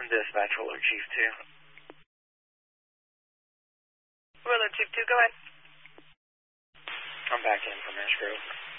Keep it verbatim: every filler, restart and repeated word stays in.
Dispatch, Roller Chief two. Roller Chief two, go ahead. I'm back in from Ash Grove.